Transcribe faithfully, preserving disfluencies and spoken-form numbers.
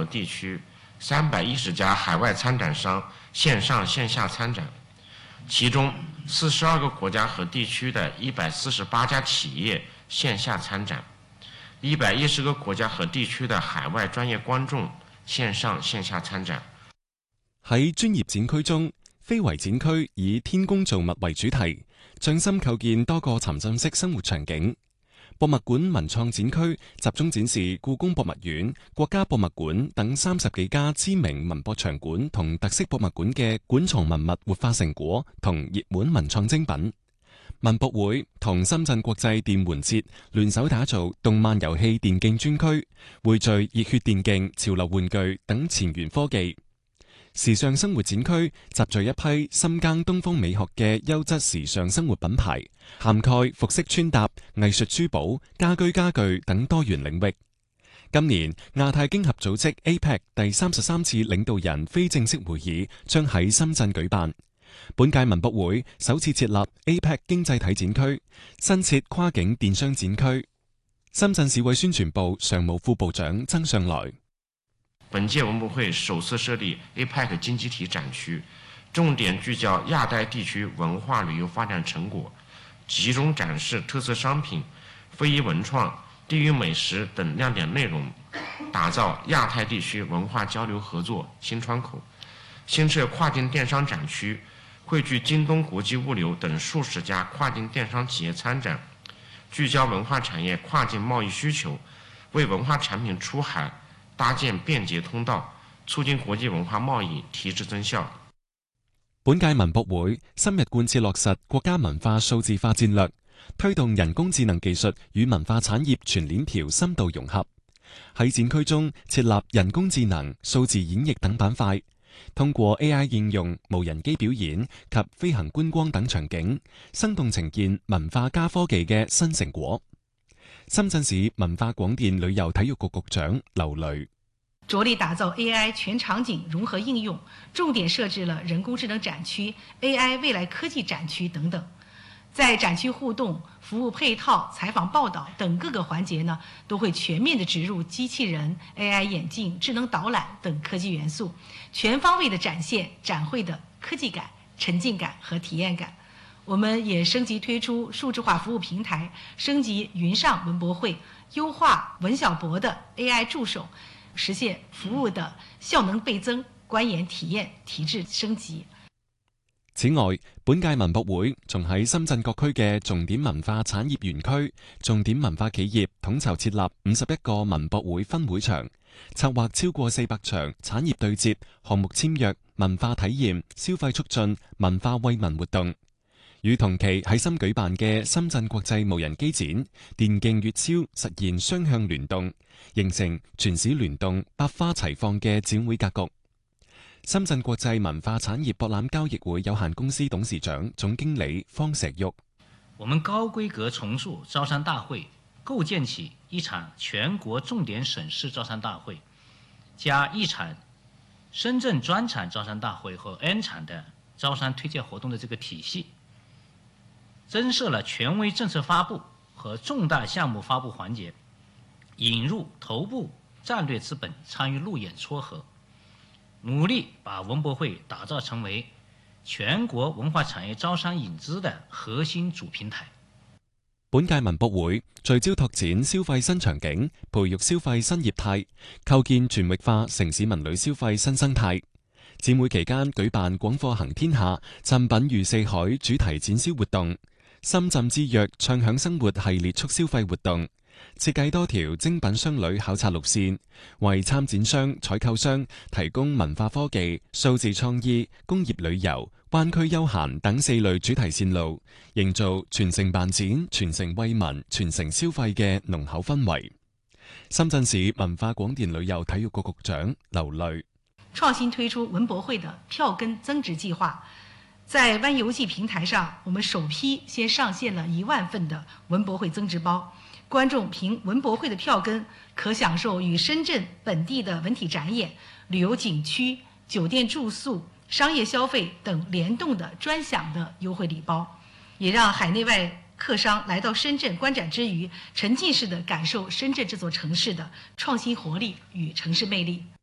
地区三百一十家海外参展商线上线下参展，其中四十二个国家和地区的一百四十八家企業線下參展，一百一十個國家和地區的海外專業觀眾線上線下參展。 喺專業展區中，非遺展區以天工造物為主題，匠心構建多個沉浸式生活場景。博物館文創展區集中展示故宮博物院、國家博物館等三十幾家知名文博場館同特色博物館嘅館藏文物活化成果同熱門文創精品。文博會同深圳國際電玩節聯手打造動漫遊戲電競專區，匯聚熱血電競、潮流玩具等前沿科技。時尚生活展區集聚一批深耕東方美學嘅優質時尚生活品牌，涵蓋服飾穿搭、藝術珠寶、家居家具等多元領域。今年亞太經合組織 A P E C 第三十三次領導人非正式會議將喺深圳舉辦。本屆文博會首次設立 A P E C 經濟體展區，新設跨境電商展區。深圳市委宣傳部常務副部長曾上來。 本屆文博會首次設立 A P E C 經濟體展區，重點聚焦亞太地區文化旅遊發展成果，集中展示特色商品、非遺文創、地域美食等亮點內容，打造亞太地區文化交流合作新窗口。新設跨境電商展區，匯聚京東國際物流等數十家跨境電商企業參展，聚焦文化產業跨境貿易需求，為文化產品出海搭建便捷通道，促進國際文化貿易提質增效。 本屆文博會深入貫徹落實國家文化數字化戰略，推動人工智能技術與文化產業全鏈條深度融合。喺展區中設立人工智能、數字演繹等板塊，通過 A I 應用、無人機表演及飛行觀光等場景，生動呈現文化加科技嘅新成果。深圳市文化廣電旅遊體育局局長劉雷着力打造 A I 全場景融合應用，重點設置了人工智能展區、A I 未來科技展區等等。在展區互動、服務配套、採訪報道等各個環節呢，都會全面的植入機器人、A I 眼鏡、智能導覽等科技元素，全方位的展現展會的科技感、沉浸感和體驗感。我們也升級推出數字化服務平台，升級雲上文博會，優化文小博的 A I 助手，實現服務的效能倍增、觀演體驗提質升級。 此外，本屆文博會仲喺深圳各區嘅重點文化產業園區、重點文化企業統籌設立五十一個文博會分會場，策劃超過四百場產業對接、項目簽約、文化體驗、消費促進、文化惠民活動。與同期喺深舉辦嘅深圳國際無人機展、電競粵超實現雙向聯動，形成全市聯動、百花齊放嘅展會格局。深圳國際文化產業博覽交易會有限公司董事長、總經理方石玉： 我們高規格重塑招商大會，構建起一場全國重點省市招商大會，加一場深圳專場招商大會和 N 場的招商推介活動的這個體系。增設了權威政策發布和重大項目發布環節，引入頭部戰略資本參與路演撮合，努力把文博會打造成為全國文化產業招商引資的核心主平台。 本屆文博會聚焦拓展消費新場景，培育消費新業態，構建全域化城市文旅消費新生態。展會期間舉辦廣貨行天下、贈品如四海主題展銷活動。深圳之約暢享生活系列促消費活動，設計多條精品商旅考察路線，為參展商、採購商提供文化科技、數字創意、工業旅遊、灣區休閒等四類主題線路，營造全城辦展、全城惠民、全城消費嘅濃厚氛圍。深圳市文化廣電旅遊體育局局長劉雷創新推出文博會的票根增值計劃。在灣遊記平台上，我們首批先上線了一萬份的文博會增值包，觀眾憑文博會的票根，可享受與深圳本地的文體展演、旅遊景區、酒店住宿、商業消費等聯動的專享的優惠禮包，也讓海內外客商來到深圳觀展之餘，沉浸式的感受深圳這座城市的創新活力與城市魅力。